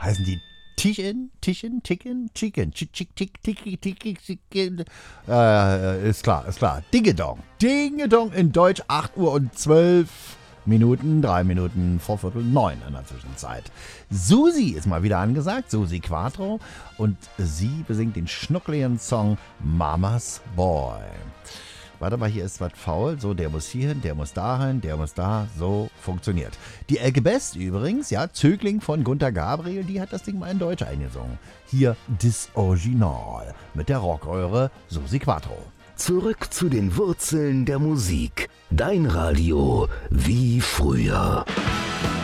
heißen die Ticken, Chicken, Chicken. Ist klar. Dingedong in Deutsch, 8 Uhr und 12 Minuten, 3 Minuten vor 8:45 in der Zwischenzeit. Susi ist mal wieder angesagt, Susi Quattro, und sie besingt den schnuckligen Song Mama's Boy. Warte mal, hier ist was faul. So, der muss hierhin, der muss dahin, der muss da. So funktioniert. Die Elke Best übrigens, ja, Zögling von Gunter Gabriel, die hat das Ding mal in Deutsch eingesungen. Hier das Original mit der Rockröhre Susi Quattro. Zurück zu den Wurzeln der Musik. Dein Radio wie früher.